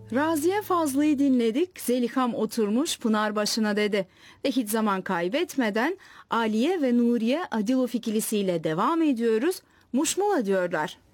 Raziye Fazlı'yı dinledik. Zeliham oturmuş Pınar başına dedi. Ve hiç zaman kaybetmeden Aliye ve Nuriye Adilov ikilisiyle devam ediyoruz. Muşmula diyorlar.